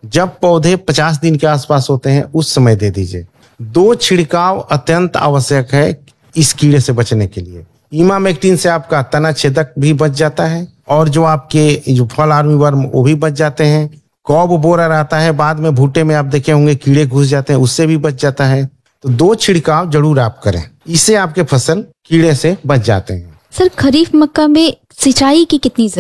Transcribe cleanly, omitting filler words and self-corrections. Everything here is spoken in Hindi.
जब पौधे 50 दिन के आसपास होते हैं उस समय दे दीजिए। 2 छिड़काव अत्यंत आवश्यक है इस कीड़े से बचने के लिए। इमामेक्टिन से आपका तना छेदक भी बच जाता है और जो आपके जो फल आर्मी वर्म वो भी बच जाते हैं। कॉब बोरर आता है, बाद में भुट्टे में आप देखे होंगे कीड़े घुस जाते हैं, उससे भी बच जाता है। तो 2 छिड़काव जरूर आप करें, इससे आपके फसल कीड़े से बच जाते हैं। सर, खरीफ मक्का में सिंचाई की कितनी